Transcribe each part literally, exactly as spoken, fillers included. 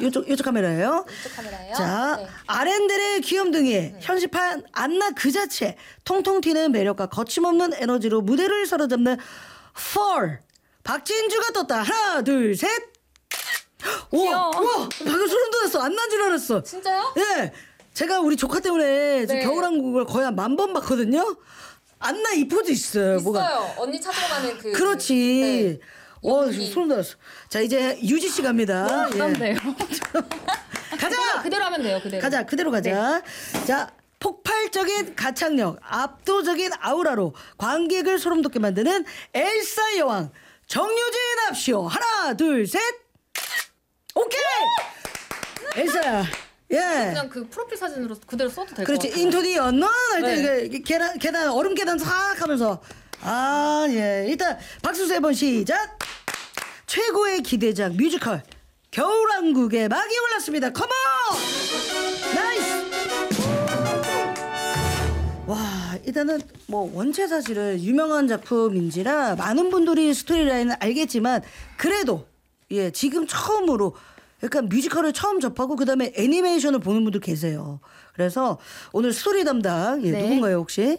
이쪽 이쪽 카메라예요. 이쪽 카메라예요. 자, 네. 아렌델의 귀염둥이, 네. 현실판 안나 그 자체, 통통 튀는 매력과 거침없는 에너지로 무대를 사로잡는 Fall. 박진주가 떴다. 하나, 둘, 셋. 우와, 우와, 방금 소름 돋았어. 안 난 줄 알았어. 진짜요? 예. 제가 우리 조카 때문에 네. 겨울왕국을 거의 한 만 번 봤거든요. 안나 이 포즈 있어요. 있어요. 뭐가. 언니 찾으러 가는 그. 그렇지. 네. 와, 여기. 소름 돋았어. 자, 이제 유지 씨 갑니다. 부담돼요. 가자. 그대로 하면 돼요. 그대로. 가자. 그대로 가자. 자, 폭발적인 가창력, 압도적인 아우라로 관객을 소름 돋게 만드는 엘사 여왕 정유진 합시오. 하나, 둘, 셋. 오케이. 엘사야. 예. 그냥 그 프로필 사진으로 그대로 써도 될 것 그렇지. 같아요. 인투 디 언넌 할때 네. 이게 계단 계단 얼음 계단 싹 하면서 아, 예. 일단 박수 세 번 시작. 최고의 기대작 뮤지컬 겨울왕국의 막이 올랐습니다. 컴온! 나이스! 와, 일단은 뭐 원체 사실은 유명한 작품인지라 많은 분들이 스토리라인을 알겠지만 그래도 예, 지금 처음으로 약간 뮤지컬을 처음 접하고 그다음에 애니메이션을 보는 분들 계세요. 그래서 오늘 스토리 담당 예, 네. 누군가요, 혹시?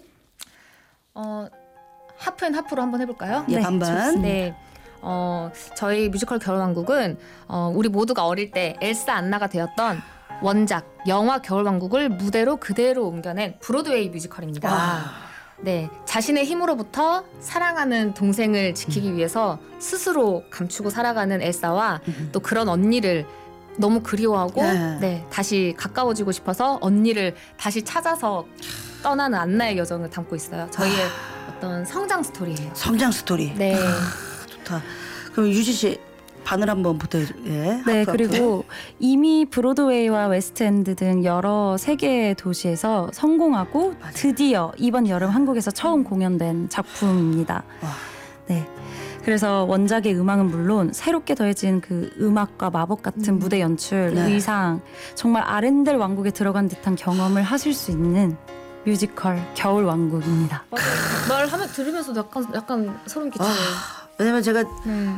어, 하프 앤 하프로 한번 해볼까요? 예, 반반. 네. 어, 저희 뮤지컬 겨울왕국은 어, 우리 모두가 어릴 때 엘사 안나가 되었던 원작 영화 겨울왕국을 무대로 그대로 옮겨낸 브로드웨이 뮤지컬입니다. 와. 네, 자신의 힘으로부터 사랑하는 동생을 지키기 음. 위해서 스스로 감추고 살아가는 엘사와 음. 또 그런 언니를 너무 그리워하고 네. 네, 다시 가까워지고 싶어서 언니를 다시 찾아서 떠나는 안나의 여정을 담고 있어요. 저희의 어떤 성장 스토리예요. 성장 스토리. 네. 아, 좋다. 그럼 유지 씨 반을 한번 부탁해. 예. 네, 하프, 그리고 하프. 이미 브로드웨이와 웨스트엔드 등 여러 세계 도시에서 성공하고 맞아요. 드디어 이번 여름 한국에서 처음 공연된 작품입니다. 와. 네. 그래서 원작의 음악은 물론 새롭게 더해진 그 음악과 마법 같은 음. 무대 연출, 네. 의상, 정말 아렌델 왕국에 들어간 듯한 경험을 하실 수 있는 뮤지컬 겨울왕국입니다. 말하면 들으면서 약간 약간 소름 끼쳐요. 아, 왜냐면 제가 네.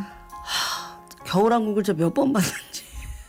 겨울왕국을 저 몇 번 봤는지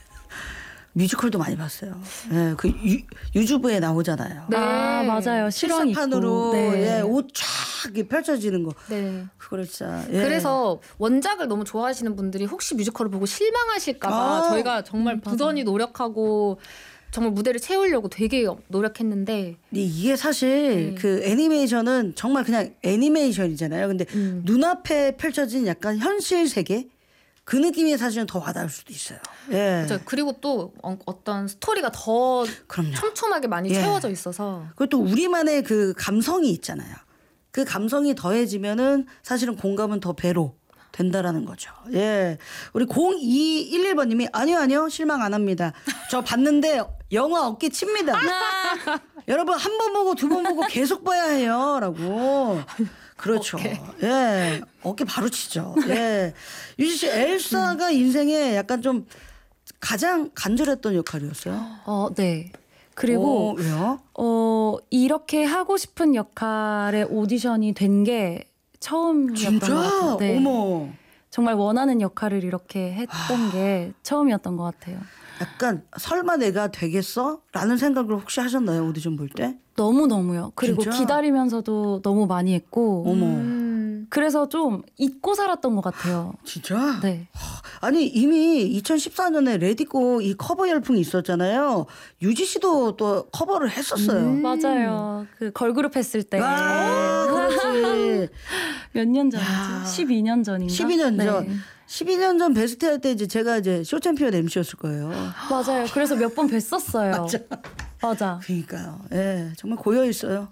뮤지컬도 많이 봤어요. 예, 그 유, 유주부에 나오잖아요. 네. 아, 맞아요. 실황 있고. 실사판으로 네. 예, 옷 쫙 펼쳐지는 거. 네. 그걸 진짜. 예. 그래서 원작을 너무 좋아하시는 분들이 혹시 뮤지컬을 보고 실망하실까봐 아, 저희가 정말 부단히 노력하고 정말 무대를 채우려고 되게 노력했는데 이게 사실 네. 그 애니메이션은 정말 그냥 애니메이션이잖아요. 근데 음. 눈앞에 펼쳐진 약간 현실 세계 그 느낌이 사실은 더 와닿을 수도 있어요. 예. 그렇죠. 그리고 또 어, 어떤 스토리가 더 그럼요. 촘촘하게 많이 예. 채워져 있어서 그리고 또 우리만의 그 감성이 있잖아요. 그 감성이 더해지면은 사실은 공감은 더 배로 된다라는 거죠. 예. 우리 공이일일 번님이 아니요, 아니요. 실망 안 합니다. 저 봤는데 영화 어깨 칩니다. 여러분 한 번 보고 두 번 보고 계속 봐야 해요. 라고. 그렇죠. 어깨. 예. 어깨 바로 치죠. 예. 유지 씨 엘사가 인생에 약간 좀 가장 간절했던 역할이었어요. 어, 네. 그리고 어, 왜요? 어, 이렇게 하고 싶은 역할의 오디션이 된 게 처음이었던 진짜? 것 같아요. 네. 어머. 정말 원하는 역할을 이렇게 했던 게 처음이었던 것 같아요. 약간 설마 내가 되겠어? 라는 생각을 혹시 하셨나요? 오디션 볼 때? 너무너무요. 그리고 진짜? 기다리면서도 너무 많이 했고 어머. 음. 그래서 좀 잊고 살았던 것 같아요. 진짜? 네. 아니 이미 이천십사 년에 레디고 이 커버 열풍이 있었잖아요. 유지 씨도 또 커버를 했었어요. 음. 맞아요. 그 걸그룹 했을 때. 아, 그렇지. 몇 년 전이지? 야. 십이 년 전인가? 십이 년 전. 네. 십이 년 전 베스트 할 때 이제 제가 이제 쇼 챔피언 엠시였을 거예요. 맞아요. 그래서 몇 번 뵀었어요. 맞아. 맞아. 그러니까요. 예, 정말 고여 있어요.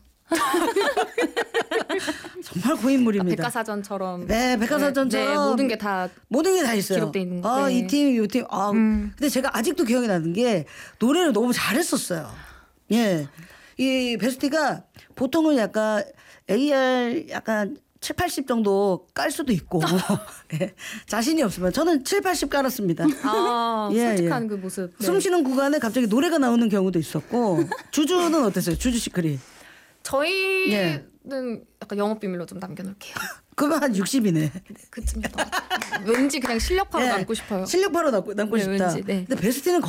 정말 고인물입니다. 백과사전처럼 네, 백과사전처럼 네, 네, 모든 게 다 모든 게 다 있어요. 기록돼 있는 거. 아, 네. 이 팀, 이 팀. 아, 음. 근데 제가 아직도 기억이 나는 게 노래를 너무 잘했었어요. 예. 이 베스티가 보통은 약간 에이알 약간 칠, 팔십 정도 깔 수도 있고 예. 자신이 없으면 저는 칠, 팔십 깔았습니다. 아, 예, 솔직한 예. 그 모습. 네. 숨 쉬는 구간에 갑자기 노래가 나오는 경우도 있었고 주주는 어땠어요? 주주 시크릿. 저희는 예. 약간 영업 비밀로 좀 남겨놓을게요. 그러면 한 육십이네. 네, 그쯤이었던 것 같아요. 왠지 그냥 실력파로 예. 남고 싶어요. 실력파로 남고, 남고 네, 싶다. 왠지, 네. 근데 베스티는